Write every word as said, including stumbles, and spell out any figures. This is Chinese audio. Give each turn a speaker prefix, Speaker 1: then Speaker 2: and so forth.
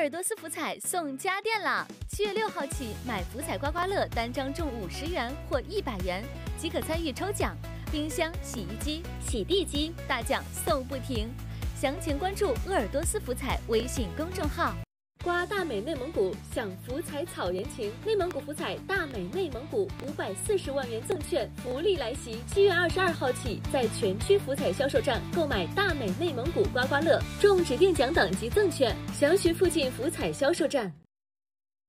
Speaker 1: 尔多斯福彩送家电啦！七月六号起，买福彩刮刮乐单张中五十元或一百元即可参与抽奖，冰箱、洗衣机、洗地机大奖送不停。详情关注鄂尔多斯福彩微信公众号。
Speaker 2: 刮大美内蒙古，享福彩草原情。内蒙古福彩大美内蒙古五百四十万元赠券福利来袭！七月二十二号起，在全区福彩销售站购买大美内蒙古刮刮乐，中指定奖等及赠券，详询附近福彩销售站。